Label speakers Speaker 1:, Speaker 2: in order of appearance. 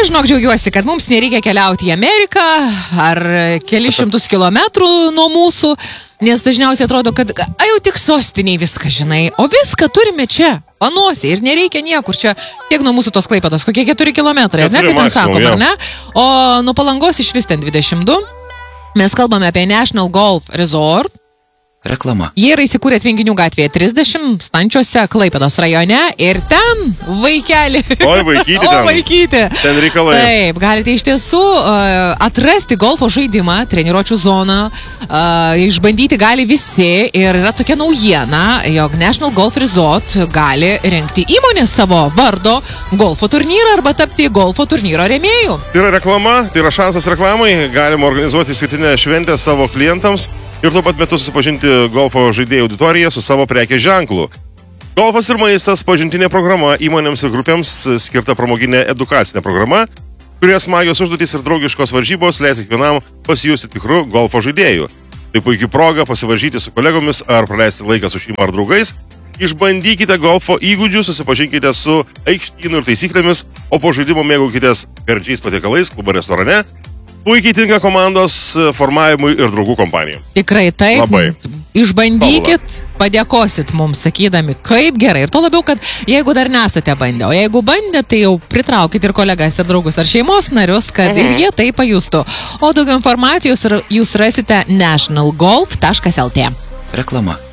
Speaker 1: žinok, džiaugiuosi, kad mums nereikia keliauti į Ameriką ar kelius šimtus kilometrų nuo mūsų, nes dažniausiai atrodo, kad jau tik sostiniai viską žinai, o viską turime čia, panosė ir nereikia niekur čia, kiek nuo mūsų tos Klaipėdos, kokie 4 kilometrai, ar ne, kaip ten sakom, ar ne? O nuo Palangos iš vis ten 22, mes kalbame apie National Golf Resort.
Speaker 2: Reklama.
Speaker 1: Jie yra įsikūrę Tvenkinių gatvėje 30, Stančiuose, Klaipėdos rajone ir ten vaikeli.
Speaker 3: Oi, vaikyti ten.
Speaker 1: O, vaikyti.
Speaker 3: Ten reikalai.
Speaker 1: Taip, galite iš tiesų atrasti golfo žaidimą, treniruočių zoną, išbandyti gali visi ir yra tokia naujiena, jog National Golf Resort gali rengti įmonės savo vardo golfo turnyrą arba tapti golfo turnyro rėmėjų.
Speaker 3: Tai yra reklama, tai yra šansas reklamai, galima organizuoti išskirtinę šventę savo klientams. Ir tuo pat metu susipažinti golfo žaidėjų auditoriją su savo prekės ženklu. Golfas ir maistas pažintinė programa įmonėms ir grupėms skirta pramoginė edukacinė programa, kurioje smagios užduotys ir draugiškos varžybos leis kiekvienam pasijusti tikru golfo žaidėju. Tai puikia proga pasivaržyti su kolegomis ar praleisti laiką su šeima ar draugais. Išbandykite golfo įgūdžių, susipažinkite su aikštynu ir taisyklėmis, o po žaidimo mėgaukitės gardžiais patiekalais klubo restorane. Puikiai tinka komandos formavimui ir draugų kompanijai.
Speaker 1: Tikrai taip.
Speaker 3: Labai.
Speaker 1: Išbandykit, padėkosit mums, sakydami, kaip gerai. Ir to labiau, kad jeigu dar nesate bandę, o jeigu bandė, tai jau pritraukit ir kolegas ir draugus ar šeimos narius, kad ir jie tai pajustų. O daugiau informacijos jūs rasite nationalgolf.lt.
Speaker 2: Reklama.